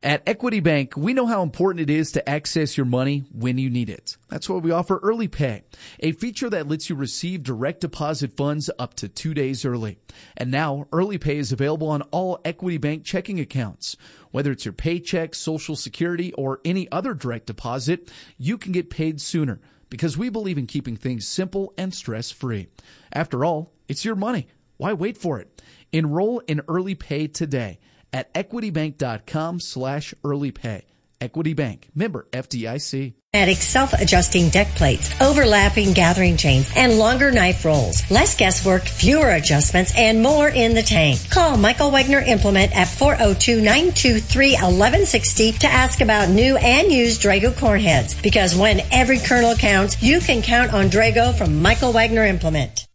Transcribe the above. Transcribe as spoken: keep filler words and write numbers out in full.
At Equity Bank, we know how important it is to access your money when you need it. That's why we offer Early Pay, a feature that lets you receive direct deposit funds up to two days early. And now, Early Pay is available on all Equity Bank checking accounts. Whether it's your paycheck, Social Security, or any other direct deposit, you can get paid sooner because we believe in keeping things simple and stress-free. After all, it's your money. Why wait for it? Enroll in Early Pay today at equitybank.com slash early pay. Equity Bank, member F D I C. Automatic self-adjusting deck plates, overlapping gathering chains, and longer knife rolls. Less guesswork, fewer adjustments, and more in the tank. Call Michael Wagner Implement at four oh two, nine two three, one one six oh to ask about new and used Drago corn heads. Because when every kernel counts, you can count on Drago from Michael Wagner Implement.